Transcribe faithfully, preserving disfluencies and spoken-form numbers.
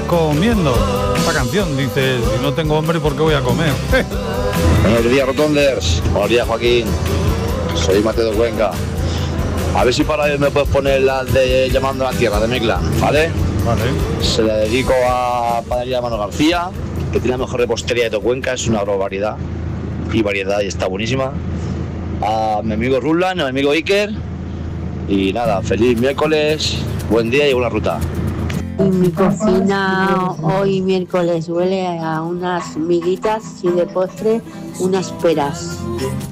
comiendo. Esta canción dice, si no tengo hambre, ¿por qué voy a comer? Buenos días, Rotonders. Buenos días, Joaquín. Soy Mateo de Cuenca. A ver si para hoy me puedes poner la de Llamando a la Tierra de Mecla, ¿vale? Vale. Se la dedico a Panadería Mano García, que tiene la mejor repostería de todo Cuenca, es una variedad y variedad y está buenísima. A mi amigo Ruslan, a mi amigo Iker. Y nada, feliz miércoles, buen día y buena ruta. En mi cocina hoy miércoles huele a unas miguitas y de postre unas peras.